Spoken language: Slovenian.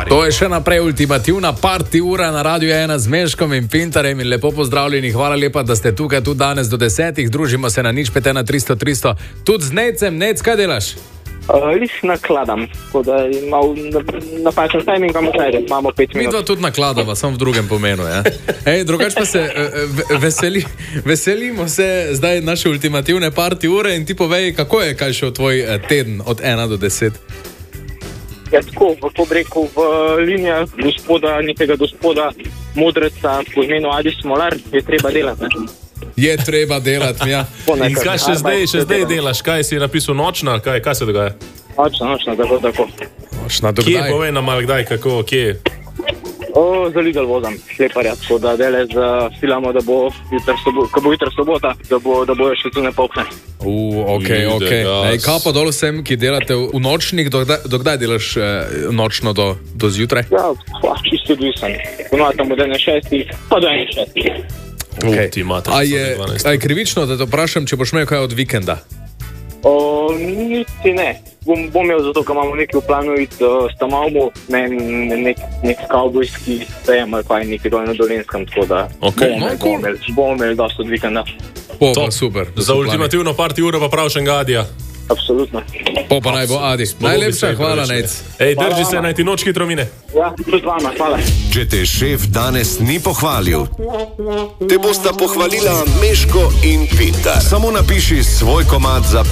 To je še naprej ultimativna party ura na Radiu 1 z Meškom in Pintarjem in lepo pozdravljeni. Hvala lepa, da ste tukaj tudi danes do 10. Družimo se na 051 300 300. Tudi z Necem. Nec, kaj delaš? Jih nakladam, tako da imamo napačen timing, imamo 5 minut. Mi dva tudi nakladava, samo v drugem pomenu. Ja? Drugač pa se veselimo se zdaj naše ultimativne party ure in ti povej, kako je kaj šel tvoj teden od 1 do 10? Ja, tako, kako bi rekel, v linijah nekega gospoda modreca po imenu Adi Smolar je treba delati. Ne? Je treba delati, ja. In kaj še zdaj delaš? Kaj si napisal nočna? Kaj se dogaja? Nočna, tako. Nočna, dokdaj? Kje povej nam malo kdaj, kako, kje? Za Lidl vozam, sleparja, tako da dele filamo, da bo jutro sobota, da bojo še tu ne polkne. Ok. Kaj pa dol vsem, ki delate v nočnih, dokdaj delaš nočno do zjutraj? Ja, čisto odvisen. Ponovno tam od 1.6 pa do 1.6. Okay. A je krivično, da te vprašam, če boš imel kaj od vikenda? Niti ne. Bom imel zato, ker imamo nekaj v planu iti s Tamavmu, nek kavbojski sejem ali pa nekaj dol na Dolenskem, tako da bomo imeli dosti od vikenda. Super. Za ultimativno party uro pa prav še Adija. Absolutno. Pa naj bo Adi. Najlepša hvala, Nec. Drži se, naj ti noč hitro mine. Ja, tudi vama, hvala. Če te šef danes ni pohvalil, te bosta pohvalila Meško in Pintar. Samo napiši svoj komad za